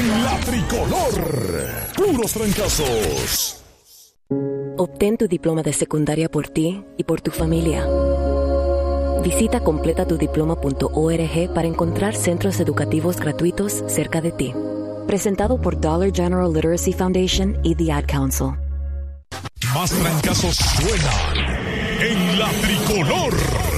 En la tricolor, puros trancazos. Obtén tu diploma de secundaria por ti y por tu familia. Visita completatudiploma.org para encontrar centros educativos gratuitos cerca de ti. Presentado por Dollar General Literacy Foundation y The Ad Council. Más trancazos suenan en la tricolor.